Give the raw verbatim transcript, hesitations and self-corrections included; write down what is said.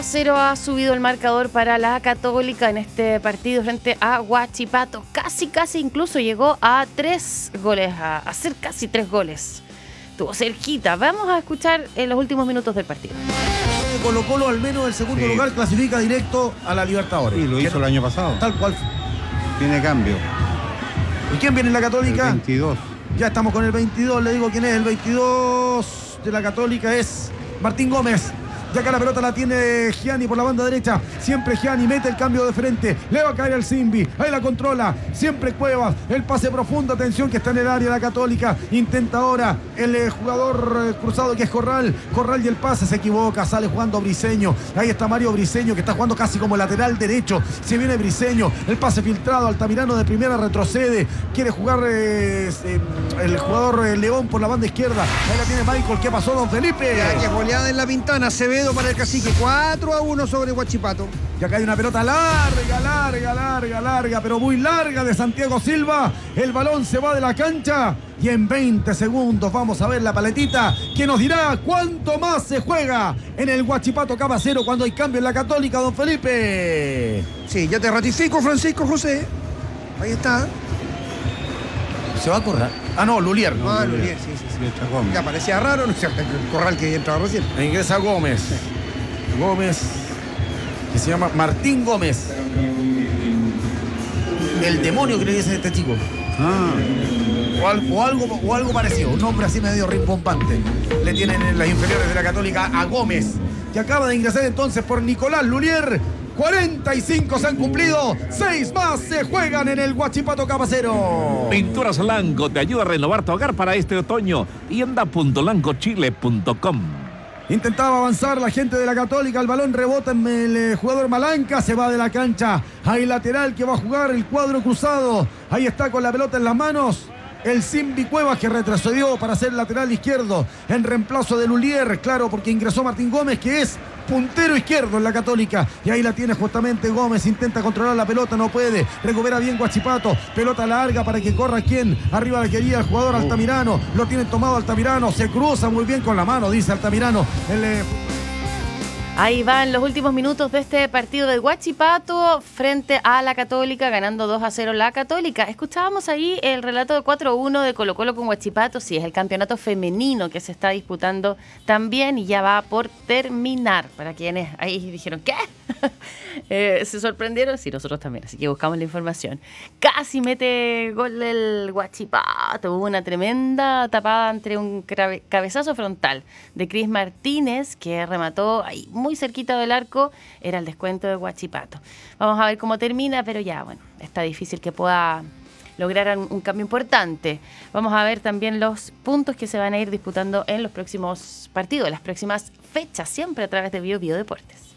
cero ha subido el marcador para la Católica en este partido frente a Huachipato. Casi, casi incluso llegó a tres goles, a hacer casi tres goles. Estuvo cerquita. Vamos a escuchar en los últimos minutos del partido. Colo Colo, al menos el segundo sí. lugar, clasifica directo a la Libertadores. Y lo hizo el año pasado. Tal cual. Tiene cambio. ¿Y quién viene en la Católica? El veintidós. Ya estamos con el veintidós, le digo quién es. El veintidós de la Católica es Martín Gómez. Ya acá la pelota la tiene Gianni por la banda derecha. Siempre Gianni mete el cambio de frente. Le va a caer al Simbi. Ahí la controla. Siempre Cuevas. El pase profundo. Atención que está en el área la Católica. Intenta ahora el eh, jugador eh, cruzado que es Corral. Corral y el pase se equivoca. Sale jugando Briseño. Ahí está Mario Briseño que está jugando casi como lateral derecho. Se viene Briseño. El pase filtrado. Altamirano de primera retrocede. Quiere jugar eh, eh, el jugador eh, León por la banda izquierda. Ahí la tiene Michael. ¿Qué pasó, don Felipe? Ya, que goleada en la Pintana. Se ve para el Cacique, cuatro a uno sobre Huachipato. Y acá hay una pelota larga, larga, larga, larga, pero muy larga de Santiago Silva. El balón se va de la cancha y en veinte segundos vamos a ver la paletita que nos dirá cuánto más se juega en el Huachipato Cabacero cuando hay cambio en la Católica, don Felipe. Sí, ya te ratifico, Francisco José. Ahí está. ¿Se va a correr? Ah, no, Lulier. No, ah, Lulier, sí, sí, sí. Ya parecía raro, no sé, el Corral que entraba recién. Ingresa Gómez. Gómez, que se llama Martín Gómez. El demonio que le dicen a este chico. Ah. O, algo, o, algo, o algo parecido, un nombre así medio rimbombante. Le tienen en las inferiores de la Católica a Gómez, que acaba de ingresar entonces por Nicolás Lulier. cuarenta y cinco se han cumplido, seis más se juegan en el Huachipato Cabacero. Pinturas Lanco te ayuda a renovar tu hogar para este otoño. tienda punto lanco chile punto com. Intentaba avanzar la gente de la Católica, el balón rebota en el jugador Malanca, se va de la cancha. Hay lateral que va a jugar el cuadro cruzado. Ahí está con la pelota en las manos el Simbi Cuevas, que retrocedió para ser lateral izquierdo en reemplazo de Lulier, claro, porque ingresó Martín Gómez, que es puntero izquierdo en la Católica, y ahí la tiene justamente Gómez. Intenta controlar la pelota, no puede, recupera bien Huachipato, pelota larga para que corra quien arriba la quería el jugador Altamirano, lo tiene tomado Altamirano, se cruza muy bien con la mano, dice Altamirano. El, eh... Ahí van los últimos minutos de este partido de Huachipato frente a la Católica, ganando dos a cero la Católica. Escuchábamos ahí el relato de cuatro a uno de Colo Colo con Huachipato. Sí, es el campeonato femenino que se está disputando también y ya va por terminar. Para quienes ahí dijeron, ¿qué? eh, ¿Se sorprendieron? Sí, nosotros también, así que buscamos la información. Casi mete gol el Huachipato. Hubo una tremenda tapada entre un cabezazo frontal de Cris Martínez, que remató ahí muy cerquita del arco. Era el descuento de Huachipato. Vamos a ver cómo termina, pero ya, bueno, está difícil que pueda lograr un, un cambio importante. Vamos a ver también los puntos que se van a ir disputando en los próximos partidos, las próximas fechas, siempre a través de Bio Bio Deportes.